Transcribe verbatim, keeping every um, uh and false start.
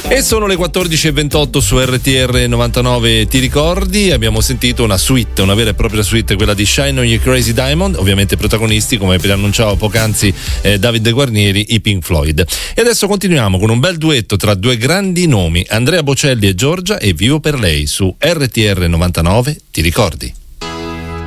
E sono le quattordici e ventotto su R T R novantanove. Ti ricordi? Abbiamo sentito una suite, una vera e propria suite, quella di Shine on You Crazy Diamond, ovviamente protagonisti, come preannunciavo poc'anzi, eh, Davide Guarnieri, i Pink Floyd. E adesso continuiamo con un bel duetto tra due grandi nomi, Andrea Bocelli e Giorgia, e Vivo per lei su R T R novantanove. Ti ricordi?